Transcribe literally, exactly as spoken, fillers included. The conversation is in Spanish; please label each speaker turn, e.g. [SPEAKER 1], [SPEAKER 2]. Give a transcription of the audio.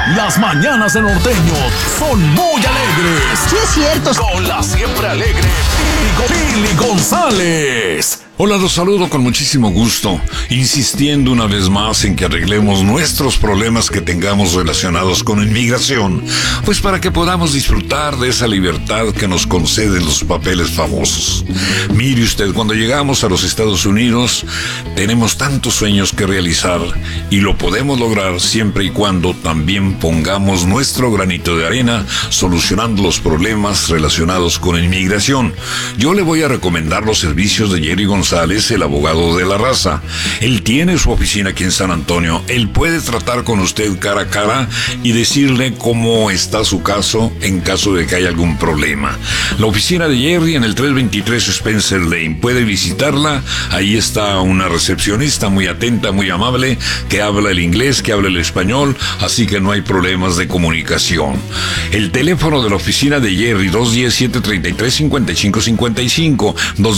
[SPEAKER 1] Las mañanas de Norteño son muy alegres.
[SPEAKER 2] Sí, es cierto.
[SPEAKER 1] Con la siempre alegre Pili González.
[SPEAKER 3] Hola, los saludo con muchísimo gusto, insistiendo una vez más en que arreglemos nuestros problemas que tengamos relacionados con inmigración, pues para que podamos disfrutar de esa libertad que nos conceden los papeles famosos. Mire usted, cuando llegamos a los Estados Unidos, tenemos tantos sueños que realizar y lo podemos lograr siempre y cuando también pongamos nuestro granito de arena solucionando los problemas relacionados con inmigración. Yo le voy a recomendar los servicios de Jerry González, el abogado de la raza. Él tiene su oficina aquí en San Antonio. Él puede tratar con usted cara a cara y decirle cómo está su caso en caso de que haya algún problema. La oficina de Jerry en el trescientos veintitrés Spencer Lane. Puede visitarla. Ahí está una recepcionista muy atenta, muy amable, que habla el inglés, que habla el español, así que no hay problemas de comunicación. El teléfono de la oficina de Jerry, dos uno cero, siete tres tres, cinco cinco cinco cinco,